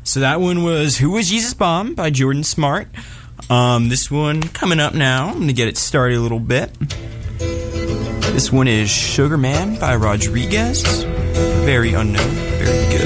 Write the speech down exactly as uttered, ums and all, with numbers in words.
So that one was Who Was Jesus Bomb by Jordan Smart. Um, this one coming up now. I'm going to get it started a little bit. This one is Sugar Man by Rodriguez. Very unknown, very good.